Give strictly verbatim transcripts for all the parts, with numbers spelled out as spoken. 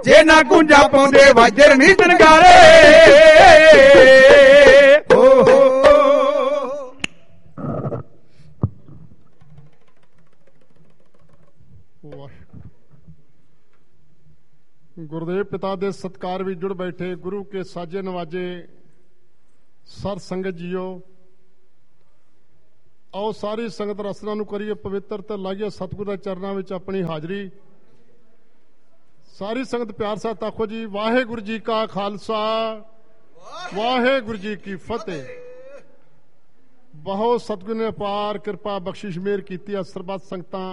ਜੇ ਨਾ ਗੁੰਜਾ ਪਾਉਂਦੇ ਵਾਜਰ ਨਹੀਂ ਤਨਗਾਰੇ ਓ गुरुदेव पिता दे सत्कार भी जुड़ बैठे गुरु के साजे नवाजे सर संगत जियो आओ सारी संगत रसना नूं करिए पवित्र ते लाइए सतगुरु दे चरनां विच अपनी हाजरी। सारी संगत प्यार साथ आखो जी वाहेगुरु जी का खालसा वाहेगुरु जी की फतेह। बहुत सतगुरु ने अपार कृपा बख्शिश मेहर कीती। सरबत संगतां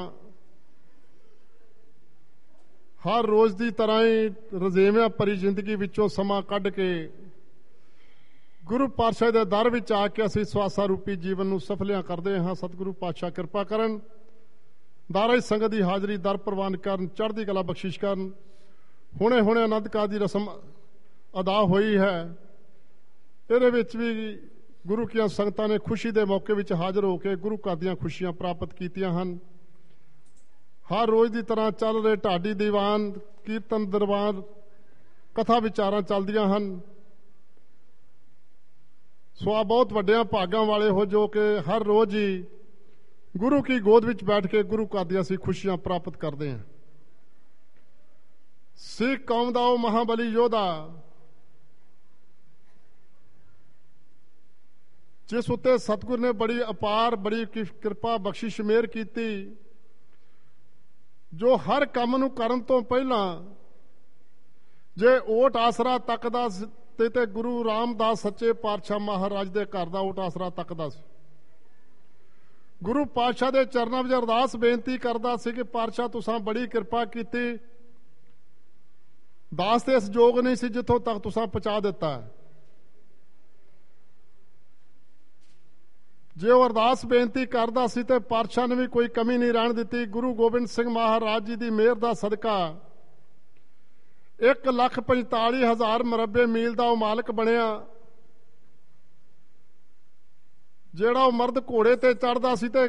हर रोज़ की तरह ही रजेवियां भरी जिंदगी विचों समा कढ़ के गुरु पातशाह दे दर विच आके असीं स्वासा रूपी जीवन नूं सफलियां करदे हां। सतगुरु पातशाह कृपा करन दारा संगत की हाज़री दर प्रवान करन चढ़दी कला बख्शिश करन। हुणे हुणे आनंद काल दी रस्म अदा हुई है। इहदे विच भी गुरु की संगतां ने खुशी के मौके विच हाज़र होकर गुरु घर दीयां खुशियां प्राप्त कीतियां हन। हर रोज़ की तरह चल रहे ढाडी दीवान कीर्तन दरबार कथा विचारां चलदियां हन। सो आ बहुत वड्डियां भागां वाले हो जो कि हर रोज़ ही गुरु की गोद विच बैठ के गुरु घर दी असीं खुशियां प्राप्त करते हैं। सिख कौम दा ओ महाबली योधा जिस उत्ते सतगुर ने बड़ी अपार बड़ी कृपा बख्शिश मेहर कीती जो हर काम नूं करन तो पहला जे ओट आसरा तकदा ते ते गुरु रामदास सच्चे पातशाह महाराज दे घर दा ओट आसरा तकदा सी। गुरु पातशाह दे चरनां विच अरदास बेनती करदा सी कि पातशाह तुसां बड़ी कृपा कीती। दास ते इस जोग नहीं सी जिथों तक तुसां पहुंचा दिता है। जे वो अरदास बेनती करदा सी ते पातशाह ने भी कोई कमी नहीं रहन दिती। गुरु गोबिंद सिंह महाराज जी की मेहर का सदका एक लख पंताली हजार मरबे मील का वो मालक बनया। जेड़ा वो मर्द घोड़े ते चढ़दा सी ते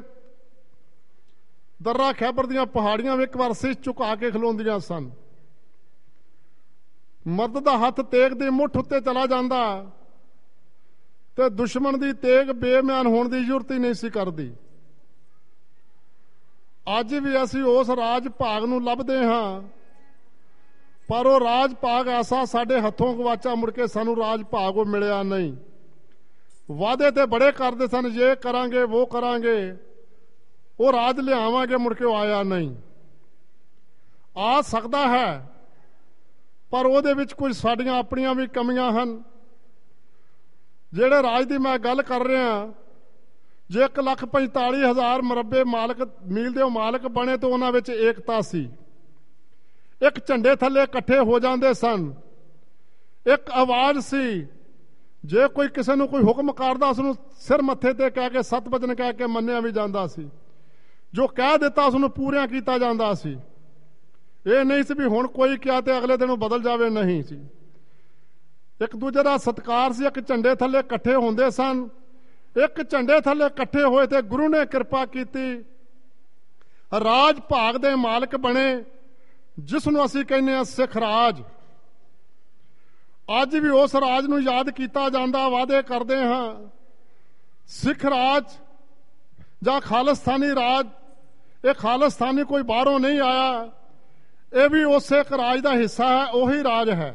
दर्रा खैबर दीयां पहाड़ियां एक बार सिर झुका के खलोंदियां सन। मर्द का हथ तेग दी मुठ उत्ते चला जांदा ते दुश्मन की तेग बेम्यान होने की जरूरत ही नहीं सी करदी। अज भी असी उस राज भाग नूं लभदे हां पर वो राज भाग ऐसा साडे हथों गवाचा मुड़ के सानू राज भाग वो मिलिया नहीं। वादे ते बड़े करदे सन ये करांगे वो करांगे वो राज लियावांगे मुड़ के वो आया नहीं। आ सकदा है पर उहदे विच कुछ साडियां अपनियां भी कमियां हन। जेड़े राज की मैं गल कर रहा जे एक लख पंताली हजार मरबे मालक मील दे मालक बने तो उन्हां विच एकता सी। एक झंडे थले इकट्ठे हो जाते सन। एक आवाज सी जे कोई किसी नूं कोई हुक्म करदा उसनूं सिर मत्थे ते कह के सत वचन कह के मन्निया भी जांदा सी। जो कह दिता उसनूं पूरा कीता जांदा सी। ये नहीं सी भी हुण कोई क्या ते अगले दिन बदल जावे नहीं सी। एक दूजे का सत्कार से एक झंडे थले इकट्ठे होंदे सन। एक झंडे थले इकट्ठे होए थे गुरु ने कृपा की राज भाग दे मालक बने जिसनों असीं कहने आ सिख राज। अज भी उस राज नूं याद किया जाता वादे करते हाँ। सिख राज जां खालिस्तानी राज ये खालिस्तानी कोई बाहरों नहीं आया। यह भी उस एक राज का हिस्सा है उही राज है।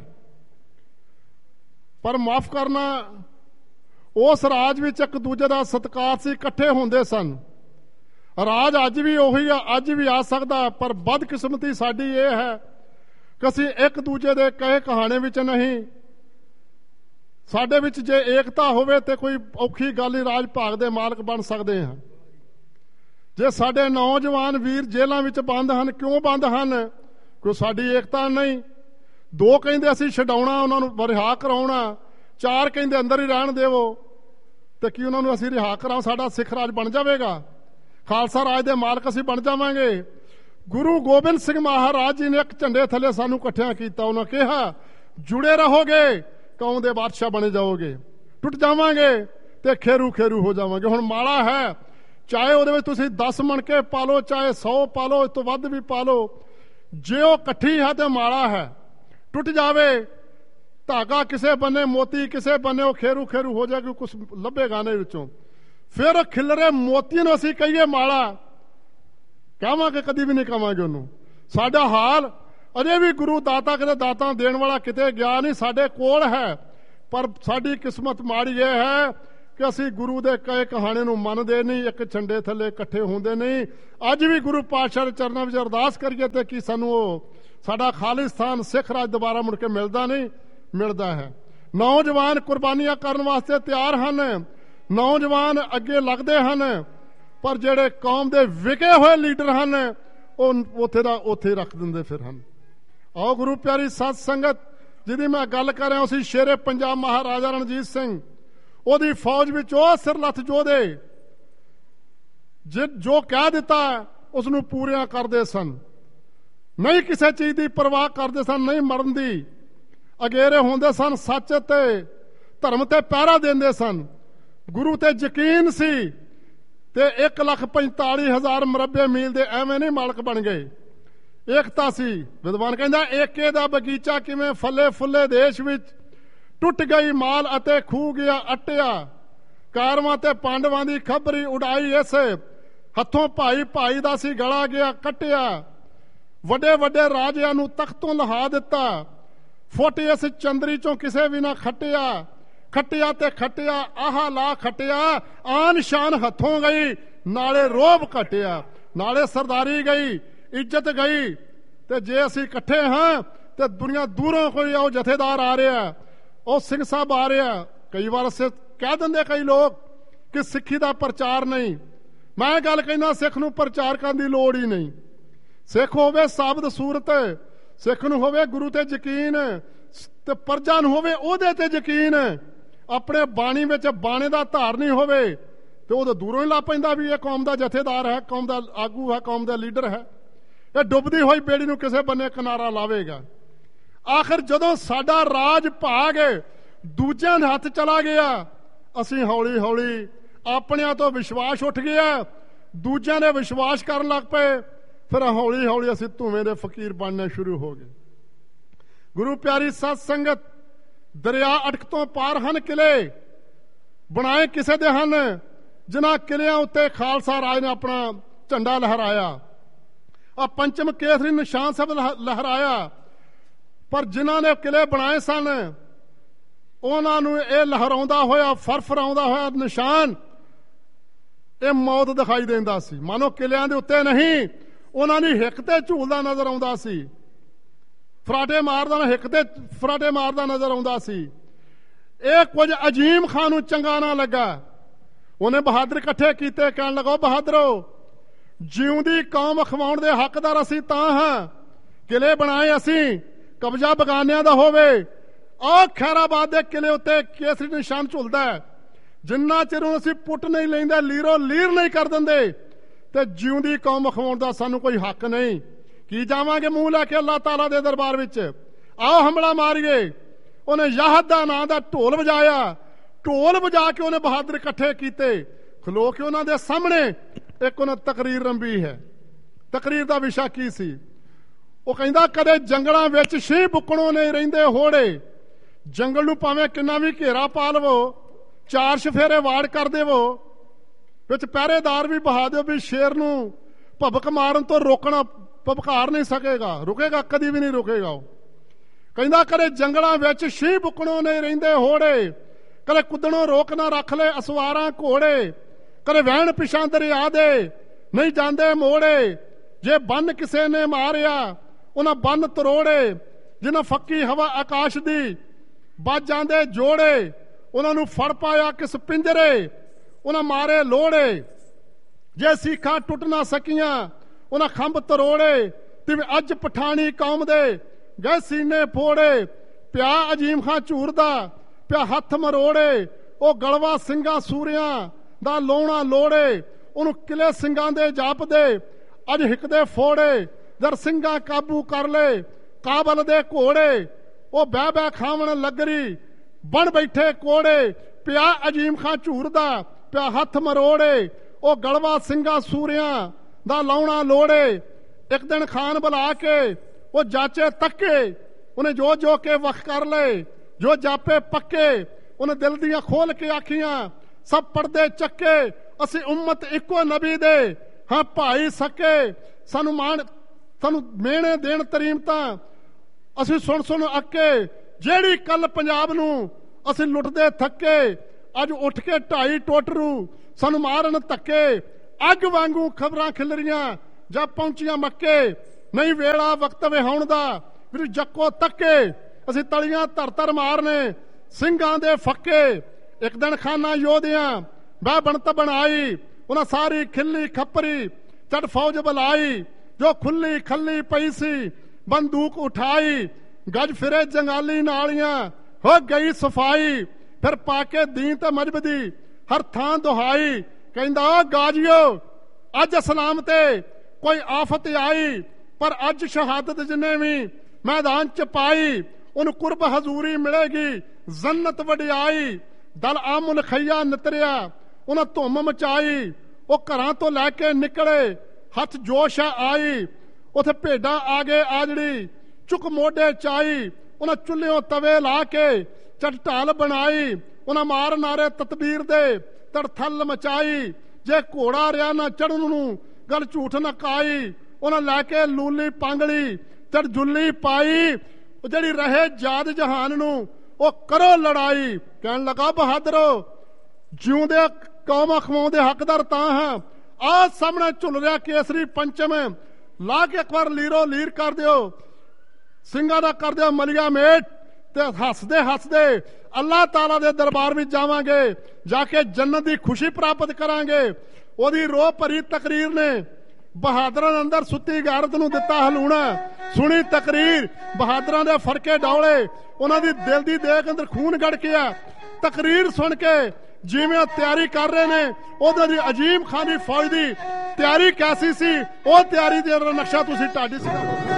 पर माफ करना उस राज विच एक दूजे का सत्कार से इकट्ठे होंदे सन। राज अज भी उही आ अज भी आ सकता पर बदकिस्मती साडी ये है कि असीं एक दूजे दे कहे कहाने विच नहीं। साडे विच जे एकता होवे ते कोई औखी गल ही राज भाग दे मालक बन सकते हैं। जे साडे नौजवान वीर जेलों विच बंद हन क्यों बंद हन क्यों साडी एकता नहीं। दो कहते असीं छडाउणा उन्होंने रिहा कराउणा चार कहते अंदर ही रहन देवो तो कि उन्होंने असीं रिहा कराओ साडा सिख राज बन जाएगा। खालसा राज दे मालक असीं बन जावांगे। गुरु गोबिंद सिंह महाराज जी ने एक झंडे थले सानू इकट्ठिया किया। उन्होंने कहा जुड़े रहोगे कौम दे बादशाह बने जाओगे। टुट जावांगे तो खेरू खेरू हो जावांगे। हुण माड़ा है चाहे उहदे विच तुसीं दस मणके पा लो चाहे सौ पा लो इस तो वध भी पा लो जे वो इकट्ठी है तो माड़ा है। ਟੁੱਟ ਜਾਵੇ, ਧਾਗਾ ਕਿਸੇ ਬੰਨੇ ਮੋਤੀ ਕਿਸੇ ਬੰਨੇ, ਉਹ ਖੇਰੂ ਖੇਰੂ ਹੋ ਜਾਏਗੀ, ਕੁਛ ਲੱਭੇਗਾ ਨਹੀਂ ਵਿੱਚੋਂ। ਫਿਰ ਉਹ ਖਿਲਰੇ ਮੋਤੀ ਨੂੰ ਅਸੀਂ ਕਹੀਏ ਮਾਲਾ, ਕਹਾਂਗੇ? ਕਦੀ ਵੀ ਨਹੀਂ ਕਹਾਂਗੇ ਉਹਨੂੰ। ਸਾਡਾ ਹਾਲ ਅਜੇ ਵੀ ਗੁਰੂ ਦਾਤਾ ਕਦੇ ਦਾਤਾ ਦੇਣ ਵਾਲਾ ਕਿਤੇ ਗਿਆ ਨਹੀਂ, ਸਾਡੇ ਕੋਲ ਹੈ, ਪਰ ਸਾਡੀ ਕਿਸਮਤ ਮਾੜੀ ਇਹ ਹੈ ਕਿ ਅਸੀਂ ਗੁਰੂ ਦੇ ਕਹੇ ਕਹਾਣੇ ਨੂੰ ਮੰਨਦੇ ਨਹੀਂ, ਇੱਕ ਝੰਡੇ ਥੱਲੇ ਇਕੱਠੇ ਹੁੰਦੇ ਨਹੀਂ। ਅੱਜ ਵੀ ਗੁਰੂ ਪਾਤਸ਼ਾਹ ਦੇ ਚਰਨਾਂ ਵਿੱਚ ਅਰਦਾਸ ਕਰੀਏ ਤੇ ਕਿ ਸਾਨੂੰ ਉਹ ਸਾਡਾ ਖਾਲਿਸਤਾਨ ਸਿੱਖ ਰਾਜ ਦੁਬਾਰਾ ਮੁੜ ਕੇ ਮਿਲਦਾ ਨਹੀਂ, ਮਿਲਦਾ ਹੈ। ਨੌਜਵਾਨ ਕੁਰਬਾਨੀਆਂ ਕਰਨ ਵਾਸਤੇ ਤਿਆਰ ਹਨ, ਨੌਜਵਾਨ ਅੱਗੇ ਲੱਗਦੇ ਹਨ, ਪਰ ਜਿਹੜੇ ਕੌਮ ਦੇ ਵਿਕੇ ਹੋਏ ਲੀਡਰ ਹਨ ਉਹ ਉੱਥੇ ਦਾ ਉੱਥੇ ਰੱਖ ਦਿੰਦੇ ਫਿਰ ਹਨ। ਆਓ ਗੁਰੂ ਪਿਆਰੀ ਸਾਧ ਸੰਗਤ, ਜਿਹਦੀ ਮੈਂ ਗੱਲ ਕਰ ਰਿਹਾ ਸੀ, ਸ਼ੇਰੇ ਪੰਜਾਬ ਮਹਾਰਾਜਾ ਰਣਜੀਤ ਸਿੰਘ, ਉਹਦੀ ਫੌਜ ਵਿੱਚ ਉਹ ਸਿਰਲੱਥ ਯੋਧੇ ਜੋ ਕਹਿ ਦਿੱਤਾ ਉਸ ਨੂੰ ਪੂਰੀਆਂ ਕਰਦੇ ਸਨ, ਨਹੀਂ ਕਿਸੇ ਚੀਜ਼ ਦੀ ਪਰਵਾਹ ਕਰਦੇ ਸਨ, ਨਹੀਂ ਮਰਨ ਦੀ, ਅਗੇਰੇ ਹੁੰਦੇ ਸਨ, ਸੱਚ ਤੇ ਧਰਮ ਤੇ ਪਹਿਰਾ ਦਿੰਦੇ ਸਨ, ਗੁਰੂ ਤੇ ਯਕੀਨ ਸੀ, ਤੇ ਇੱਕ ਲੱਖ ਪੰਤਾਲੀ ਹਜ਼ਾਰ ਮੁਰੱਬੇ ਮੀਲ ਦੇ ਐਵੇਂ ਨਹੀਂ ਮਾਲਕ ਬਣ ਗਏ। ਏਕਤਾ ਸੀ। ਵਿਦਵਾਨ ਕਹਿੰਦਾ ਏਕੇ ਦਾ ਬਗੀਚਾ ਕਿਵੇਂ ਫੱਲੇ ਫੁੱਲੇ ਦੇਸ਼ ਵਿੱਚ, ਟੁੱਟ ਗਈ ਮਾਲ ਅਤੇ ਖੂਹ ਗਿਆ ਅਟਿਆ, ਕਾਰਵਾਂ ਤੇ ਪਾਂਡਵਾਂ ਦੀ ਖਬਰੀ ਉਡਾਈ ਇਸ ਹੱਥੋਂ, ਭਾਈ ਭਾਈ ਦਾ ਸੀ ਗਲਾ ਗਿਆ ਕੱਟਿਆ, ਵੱਡੇ ਵੱਡੇ ਰਾਜਿਆਂ ਨੂੰ ਤਖਤੋਂ ਲਹਾ ਦਿੱਤਾ, ਫੁੱਟ ਇਸ ਚੰਦਰੀ ਚੋਂ ਕਿਸੇ ਵੀ ਨਾ ਖੱਟਿਆ, ਖੱਟਿਆ ਤੇ ਖੱਟਿਆ ਆਹ ਲਾ ਖੱਟਿਆ, ਆਨ ਸ਼ਾਨ ਹੱਥੋਂ ਗਈ ਨਾਲੇ ਰੋਬ ਘਟਿਆ, ਨਾਲੇ ਸਰਦਾਰੀ ਗਈ, ਇੱਜ਼ਤ ਗਈ। ਤੇ ਜੇ ਅਸੀਂ ਇਕੱਠੇ ਹਾਂ ਤੇ ਦੁਨੀਆ ਦੂਰੋਂ ਕੋਈ ਉਹ ਜਥੇਦਾਰ ਆ ਰਿਹਾ, ਉਹ ਸਿੰਘ ਸਾਹਿਬ ਆ ਰਿਹਾ, ਕਈ ਵਾਰ ਅਸੀਂ ਕਹਿ ਦਿੰਦੇ ਕਈ ਲੋਕ ਕਿ ਸਿੱਖੀ ਦਾ ਪ੍ਰਚਾਰ ਨਹੀਂ। ਮੈਂ ਗੱਲ ਕਹਿੰਦਾ ਸਿੱਖ ਨੂੰ ਪ੍ਰਚਾਰ ਕਰਨ ਦੀ ਲੋੜ ਹੀ ਨਹੀਂ। ਸਿੱਖ ਹੋਵੇ ਸਾਬਤ ਸੂਰਤ, ਸਿੱਖ ਨੂੰ ਹੋਵੇ ਗੁਰੂ ਤੇ ਯਕੀਨ, ਤੇ ਪ੍ਰਜਾ ਨੂੰ ਹੋਵੇ ਉਹਦੇ ਤੇ ਯਕੀਨ, ਆਪਣੇ ਬਾਣੀ ਵਿੱਚ ਬਾਣੇ ਦਾ ਧਾਰਨੀ ਹੋਵੇ ਤੇ ਉਹ ਤਾਂ ਦੂਰੋਂ ਹੀ ਲਾ ਪੈਂਦਾ ਵੀ ਇਹ ਕੌਮ ਦਾ ਜਥੇਦਾਰ ਹੈ, ਕੌਮ ਦਾ ਆਗੂ ਹੈ, ਕੌਮ ਦਾ ਲੀਡਰ ਹੈ। ਇਹ ਡੁੱਬਦੀ ਹੋਈ ਬੇੜੀ ਨੂੰ ਕਿਸੇ ਬੰਨੇ ਕਿਨਾਰਾ ਲਾਵੇਗਾ। ਆਖਿਰ ਜਦੋਂ ਸਾਡਾ ਰਾਜ ਭਾਗ ਦੂਜਿਆਂ ਦੇ ਹੱਥ ਚਲਾ ਗਿਆ, ਅਸੀਂ ਹੌਲੀ ਹੌਲੀ ਆਪਣਿਆਂ ਤੋਂ ਵਿਸ਼ਵਾਸ ਉੱਠ ਗਿਆ, ਦੂਜਿਆਂ ਨੇ ਵਿਸ਼ਵਾਸ ਕਰਨ ਲੱਗ ਪਏ, ਫਿਰ ਹੌਲੀ ਹੌਲੀ ਅਸੀਂ ਧੂਵੇਂ ਦੇ ਫਕੀਰ ਬਣਨੇ ਸ਼ੁਰੂ ਹੋ ਗਏ। ਗੁਰੂ ਪਿਆਰੀ ਸਾਧ ਸੰਗਤ, ਦਰਿਆ ਅਟਕ ਤੋਂ ਪਾਰ ਹਨ ਕਿਲੇ, ਬਣਾਏ ਕਿਸੇ ਦੇ ਹਨ ਜਿਨ੍ਹਾਂ ਕਿਲਿਆਂ ਉੱਤੇ ਖਾਲਸਾ ਰਾਜ ਨੇ ਆਪਣਾ ਝੰਡਾ ਲਹਿਰਾਇਆ, ਆ ਪੰਚਮ ਕੇਸਰੀ ਨਿਸ਼ਾਨ ਸਭ ਲਹਿਰਾਇਆ, ਪਰ ਜਿਨ੍ਹਾਂ ਨੇ ਕਿਲੇ ਬਣਾਏ ਸਨ ਉਹਨਾਂ ਨੂੰ ਇਹ ਲਹਿਰਾਉਂਦਾ ਹੋਇਆ ਫਰਫਰਾਉਂਦਾ ਹੋਇਆ ਨਿਸ਼ਾਨ ਇਹ ਮੌਤ ਦਿਖਾਈ ਦਿੰਦਾ ਸੀ। ਮਾਨੋ ਕਿਲਿਆਂ ਦੇ ਉੱਤੇ ਨਹੀਂ, ਉਹਨਾਂ ਦੀ ਹਿੱਕ ਤੇ ਝੂਲਦਾ ਨਜ਼ਰ ਆਉਂਦਾ ਸੀ, ਫਰਾਟੇ ਮਾਰਦਾ ਹਿੱਕ ਤੇ ਫਰਾਟੇ ਮਾਰਦਾ ਨਜ਼ਰ ਆਉਂਦਾ ਸੀ। ਇਹ ਕੁਝ ਅਜੀਮ ਖਾਨ ਨੂੰ ਚੰਗਾ ਨਾ ਲੱਗਾ, ਉਹਨੇ ਬਹਾਦਰ ਇਕੱਠੇ ਕੀਤੇ, ਕਹਿਣ ਲੱਗਾ ਬਹਾਦਰੋ, ਜਿਉਂਦੀ ਕੌਮ ਅਖਵਾਉਣ ਦੇ ਹੱਕਦਾਰ ਅਸੀਂ ਤਾਂ ਹਾਂ, ਕਿਲੇ ਬਣਾਏ ਅਸੀਂ, ਕਬਜ਼ਾ ਬਗਾਨਿਆਂ ਦਾ ਹੋਵੇ। ਆਹ ਖੈਰਾਬਾਦ ਦੇ ਕਿਲੇ ਉੱਤੇ ਕੇਸਰੀ ਨਿਸ਼ਾਨ ਝੁਲਦਾ, ਜਿੰਨਾ ਚਿਰ ਅਸੀਂ ਪੁੱਟ ਨਹੀਂ ਲੈਂਦੇ, ਲੀਰੋ ਲੀਰ ਨਹੀਂ ਕਰ ਦਿੰਦੇ, ਤੇ ਜਿਉਂਦੀ ਕੌਮ ਅਖਵਾਉਣ ਦਾ ਸਾਨੂੰ ਕੋਈ ਹੱਕ ਨਹੀਂ। ਕੀ ਜਾਵਾਂਗੇ ਮੂੰਹ ਲੈ ਕੇ ਅੱਲਾਹ ਤਾਲਾ ਦੇ ਦਰਬਾਰ ਵਿੱਚ? ਆਓ ਹਮਲਾ ਮਾਰੀਏ। ਉਹਨੇ ਯਾਹਦ ਦਾ ਨਾਂ ਦਾ ਢੋਲ ਵਜਾਇਆ, ਢੋਲ ਵਜਾ ਕੇ ਉਹਨੇ ਬਹਾਦਰ ਇਕੱਠੇ ਕੀਤੇ, ਖਲੋ ਕੇ ਉਹਨਾਂ ਦੇ ਸਾਹਮਣੇ ਇੱਕ ਉਹਨੇ ਤਕਰੀਰ ਰੰਭੀ ਹੈ। ਤਕਰੀਰ ਦਾ ਵਿਸ਼ਾ ਕੀ ਸੀ? ਉਹ ਕਹਿੰਦਾ ਕਦੇ ਜੰਗਲਾਂ ਵਿੱਚ ਛੇ ਬੁੱਕਣੋਂ ਨਹੀਂ ਰਹਿੰਦੇ ਹੋੜੇ, ਜੰਗਲ ਨੂੰ ਭਾਵੇਂ ਕਿੰਨਾ ਵੀ ਘੇਰਾ ਪਾ ਲਵੋ, ਚਾਰ ਸ਼ਫੇਰੇ ਵਾੜ ਕਰ ਦੇਵੋ, ਵਿੱਚ ਪਹਿਰੇਦਾਰ ਵੀ ਬਹਾ ਦਿਓ, ਵੀ ਸ਼ੇਰ ਨੂੰ ਭਬਕ ਮਾਰਨ ਤੋਂ ਰੋਕਣਾ ਭਬਕਾਰ ਨਹੀਂ ਸਕੇਗਾ, ਰੁਕੇਗਾ ਕਦੀ ਵੀ ਨਹੀਂ ਰੁਕੇਗਾ। ਉਹ ਕਹਿੰਦਾ ਕਦੇ ਜੰਗਲਾਂ ਵਿੱਚ ਛੇ ਬੁੱਕਣੋਂ ਨਹੀਂ ਰਹਿੰਦੇ ਹੋੜੇ, ਕਦੇ ਕੁੱਦਣੋਂ ਰੋਕ ਨਾ ਰੱਖ ਲੈ ਅਸਵਾਰਾਂ ਘੋੜੇ, ਕਦੇ ਵਹਿਣ ਪਿਛਾਂ ਦਰਿਆ ਦੇ ਨਹੀਂ ਜਾਂਦੇ ਮੋੜੇ, ਜੇ ਬੰਨ ਕਿਸੇ ਨੇ ਮਾਰਿਆ ਉਹਨਾਂ ਬੰਨ ਤਰੋੜੇ, ਜਿਨ੍ਹਾਂ ਫੱਕੀ ਹਵਾ ਆਕਾਸ਼ ਦੀ ਵੱਜ ਜਾਂਦੇ ਜੋੜੇ, ਉਹਨਾਂ ਨੂੰ ਫੜ ਪਾਇਆ ਕਿਸ ਪਿੰਜਰੇ, ਉਹਨਾਂ ਮਾਰੇ ਲੋੜੇ, ਜੇ ਸੀਖਾਂ ਟੁੱਟ ਨਾ ਸਕੀਆਂ ਉਹਨਾਂ ਖੰਭ ਤਰੋੜੇ, ਤਿਵੇਂ ਅੱਜ ਪਠਾਣੀ ਕੌਮ ਦੇ ਗਏ ਸੀਨੇ ਫੋੜੇ, ਪਿਆ ਅਜੀਮ ਖਾਂ ਝੂਰਦਾ ਪਿਆ ਹੱਥ ਮਰੋੜੇ, ਉਹ ਗਲਵਾ ਸਿੰਘਾਂ ਸੂਰਿਆਂ ਦਾ ਲੋਣਾ ਲੋੜੇ, ਉਹਨੂੰ ਕਿਲੇ ਸਿੰਘਾਂ ਦੇ ਜਾਪਦੇ ਅੱਜ ਹਿੱਕਦੇ ਫੋੜੇ, ਜਦ ਸਿੰਘਾਂ ਕਾਬੂ ਕਰ ਲਏ ਕਾਬਲ ਦੇ ਘੋੜੇ, ਉਹ ਬਹਿ ਬਹਿ ਖਾਵਣ ਲੱਗਰੀ ਬਣ ਬੈਠੇ ਕੋੜੇ, ਪਿਆ ਅਜੀਮ ਖਾਂ ਝੂਰਦਾ ਪਿਆ ਹੱਥ ਮਰੋੜੇ, ਉਹ ਗਲਵਾ ਸਿੰਘਾਂ ਸੂਰਿਆਂ ਦਾ ਲਾਉਣਾ ਲੋੜੇ। ਇੱਕ ਦਿਨ ਖਾਨ ਬੁਲਾ ਕੇ ਉਹ ਜਾਚੇ ਤੱਕੇ, ਉਹਨੇ ਜੋ ਜੋ ਕੇ ਵਖ ਕਰ ਲਏ, ਜੋ ਜਾਪੇ ਪੱਕੇ, ਉਹਨੇ ਦਿਲ ਦੀਆਂ ਖੋਲ ਕੇ ਆਖੀਆਂ, ਸਭ ਪਰਦੇ ਚੱਕੇ, ਅਸੀਂ ਉਮਤ ਇੱਕੋ ਨਬੀ ਦੇ ਹਾਂ ਭਾਈ ਸਕੇ। ਸਾਨੂੰ ਮਾਣ ਸਾਨੂੰ ਮਿਹਣੇ ਦੇਣ ਤਰੀਮਤਾਂ, ਅਸੀਂ ਸੁਣ ਸੁਣ ਅੱਕੇ, ਜਿਹੜੀ ਕੱਲ ਪੰਜਾਬ ਨੂੰ ਅਸੀਂ ਲੁੱਟਦੇ ਥੱਕੇ, ਅੱਜ ਉੱਠ ਕੇ ਢਾਈ ਟੋਟਰੂ ਸਾਨੂੰ ਮਾਰਨ ਧੱਕੇ। ਅੱਗ ਵਾਂਗੂ ਖਬਰਾਂ ਖਿਲਰੀਆਂ ਜਾਂ ਪਹੁੰਚੀਆਂ ਮੱਕੇ, ਨਹੀਂ ਵੇਲਾ ਵਕਤ ਵਿਹਾਉਣ ਦਾ ਵੀਰ ਜੱਕੋ ਤੱਕੇ। ਅਸੀਂ ਤਲੀਆਂ ਧਰ ਧਰ ਮਾਰਨੇ ਸਿੰਘਾਂ ਦੇ ਫੱਕੇ, ਇੱਕ ਦਿਨ ਖਾਨਾ ਯੋਧਿਆਂ ਬਹਿ ਬਣਤ ਬਣਾਈ, ਉਹਨਾਂ ਸਾਰੀ ਖਿੱਲੀ ਖੱਪਰੀ ਚੱਡ ਫੌਜ ਬੁਲਾਈ। ਜੋ ਖੁੱਲੀ ਖੱਲੀ ਪਈ ਸੀ ਬੰਦੂਕ ਉਠਾਈ, ਗੱਜ ਫਿਰੇ ਜੰਗਾਲੀ ਨਾਲੀਆਂ ਹੋ ਗਈ ਸਫਾਈ। ਫਿਰ ਪਾ ਕੇ ਦੀਨ ਤੇ ਮਜਬ ਦੀ ਹਰ ਥਾਂ ਦੁਹਾਈ, ਕਹਿੰਦਾ ਗਾਜੀਓ ਅੱਜ ਇਸਲਾਮ ਤੇ ਕੋਈ ਆਫਤ ਆਈ, ਪਰ ਅੱਜ ਸ਼ਹਾਦਤ ਜਿੰਨੇ ਵੀ ਮੈਦਾਨ ਚ ਪਾਈ, ਉਹਨੂੰ ਕੁਰਬ ਹਜ਼ੂਰੀ ਮਿਲੇਗੀ ਜੰਨਤ ਵਡਿਆਈ। ਦਲ ਆਮੁਲ ਖਈਆ ਨਿਤਰਿਆ ਉਹਨਾਂ ਧੁੰਮ ਮਚਾਈ, ਉਹ ਘਰਾਂ ਤੋਂ ਲੈ ਕੇ ਨਿਕਲੇ ਹੱਥ ਜੋਸ਼ ਆਈ। ਉਥੇ ਭੇਡਾਂ ਆ ਗਏ ਆਜੜੀ ਚੁੱਕ ਮੋਢੇ ਚਾਈ, ਉਹਨਾਂ ਚੁੱਲ੍ਹਿਓਂ ਤਵੇ ਲਾ ਕੇ ਚੱਟ ਢਾਲ ਬਣਾਈ। ਉਹਨਾਂ ਮਾਰ ਨਾਰੇ ਤਤਬੀਰ ਦੇ ਤੜਥਲ ਮਚਾਈ, ਜੇ ਘੋੜਾ ਰਿਆ ਨਾ ਚੜਨ ਨੂੰ ਗੱਲ ਝੂਠ ਨਾ ਕਾਈ। ਉਹਨਾਂ ਲੈ ਕੇ ਲੂਲੀ ਪਾਂਗਲੀ ਚੜ ਜੁੱਲੀ ਪਾਈ, ਉਹ ਜਿਹੜੀ ਰਹੇ ਜਾਦ ਜਹਾਨ ਨੂੰ ਉਹ ਕਰੋ ਲੜਾਈ। ਕਹਿਣ ਲੱਗਾ ਬਹਾਦਰੋ ਜਿਉਂਦੇ ਕੌਮ ਅਖਵਾਉਂਦੇ ਹੱਕਦਾਰ ਤਾਂ ਹਾਂ, ਆਹ ਸਾਹਮਣੇ ਝੁੱਲ ਰਿਹਾ ਕੇਸਰੀ ਪੰਚਮ, ਲਾ ਕੇ ਇੱਕ ਵਾਰ ਲੀਰੋ ਲੀਰ ਕਰ ਦਿਓ, ਸਿੰਘਾਂ ਦਾ ਕਰ ਦਿਓ ਮਲੀਆ ਮੇਟ, ਤੇ ਹੱਸਦੇ ਹੱਸਦੇ ਅੱਲਾਹ ਤਾਲਾ ਦੇ ਦਰਬਾਰ ਵਿੱਚ ਜਾਵਾਂਗੇ, ਜਾ ਕੇ ਜੰਨਤ ਦੀ ਖੁਸ਼ੀ ਪ੍ਰਾਪਤ ਕਰਾਂਗੇ। ਉਹਦੀ ਰੋਹ ਭਰੀ ਤਕਰੀਰ ਨੇ ਬਹਾਦਰਾਂ ਦੇ ਅੰਦਰ ਸੁੱਤੀ ਗੈਰਤ ਨੂੰ ਦਿੱਤਾ ਹਲੂਣਾ। ਸੁਣੀ ਤਕਰੀਰ ਬਹਾਦਰਾਂ ਦੇ ਫਰਕੇ ਡੌਲੇ, ਉਹਨਾਂ ਦੀ ਦਿਲ ਦੀ ਦੇਖ ਅੰਦਰ ਖੂਨ ਗੜਕਿਆ। ਤਕਰੀਰ ਸੁਣ ਕੇ ਜਿਵੇਂ ਤਿਆਰੀ ਕਰ ਰਹੇ ਨੇ ਉਹਦੇ ਦੀ ਅਜੀਮ ਖਾਨੀ ਫੌਜ ਦੀ ਤਿਆਰੀ ਕੈਸੀ ਸੀ, ਉਹ ਤਿਆਰੀ ਦੇ ਨਕਸ਼ਾ ਤੁਸੀਂ ਢਾਡੀ ਸਿਖਾ